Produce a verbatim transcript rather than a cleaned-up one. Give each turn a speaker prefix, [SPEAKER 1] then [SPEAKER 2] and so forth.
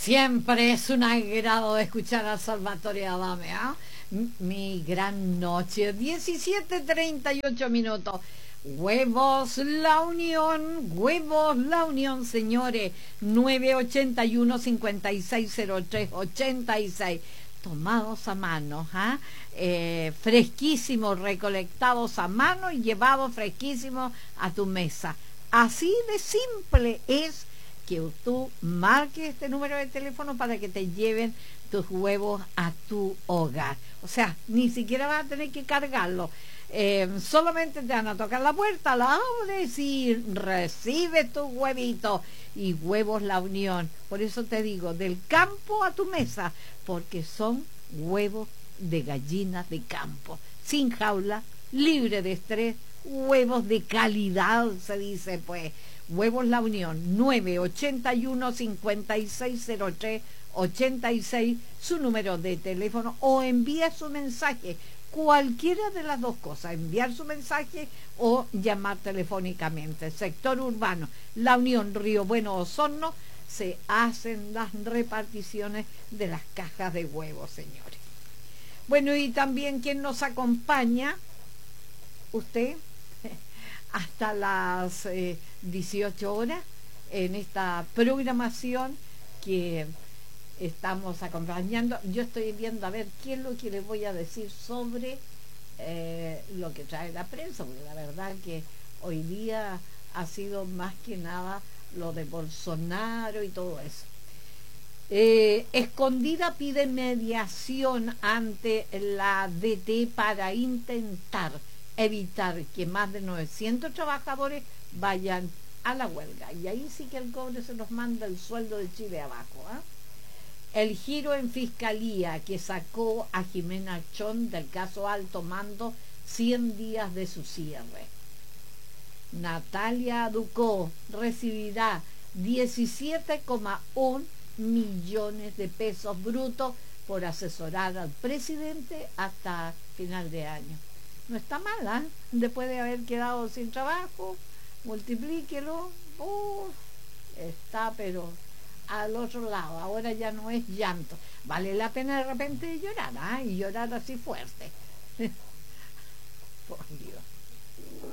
[SPEAKER 1] Siempre es un agrado escuchar a Salvatore Adame, ¿ah? M- Mi gran noche, diecisiete treinta y ocho minutos. Huevos La Unión, Huevos La Unión, señores. nueve ochenta y uno, cincuenta y seis cero tres ochenta y seis. Tomados a mano, ¿ah? Eh, fresquísimos, recolectados a mano y llevados fresquísimos a tu mesa. Así de simple es que tú marques este número de teléfono para que te lleven tus huevos a tu hogar. O sea, ni siquiera vas a tener que cargarlo. Eh, solamente te van a tocar la puerta, la abres y recibes tus huevitos. Y Huevos La Unión. Por eso te digo, del campo a tu mesa, porque son huevos de gallinas de campo, sin jaula, libre de estrés, huevos de calidad, se dice pues. Huevos La Unión, nueve ochenta y uno, cincuenta y seis cero tres ochenta y seis, su número de teléfono, o envía su mensaje, cualquiera de las dos cosas, enviar su mensaje o llamar telefónicamente. Sector urbano, La Unión, Río Bueno, Osorno, se hacen las reparticiones de las cajas de huevos, señores. Bueno, y también quien nos acompaña, usted, hasta las eh, dieciocho horas en esta programación que estamos acompañando. Yo estoy viendo a ver qué es lo que les voy a decir sobre eh, lo que trae la prensa, porque la verdad que hoy día ha sido más que nada lo de Bolsonaro y todo eso. Eh, Escondida pide mediación ante la D T para intentar evitar que más de novecientos trabajadores vayan a la huelga. Y ahí sí que el cobre se nos manda el sueldo de Chile abajo, ¿eh? El giro en fiscalía que sacó a Jimena Chon del caso Alto Mando, cien días de su cierre. Natalia Ducó recibirá diecisiete coma uno millones de pesos brutos por asesorar al presidente hasta final de año. No está mala, ¿eh? Después de haber quedado sin trabajo, multiplíquelo. Uh, está pero al otro lado. Ahora ya no es llanto. Vale la pena de repente llorar, ¿eh? Y llorar así fuerte. Por Dios.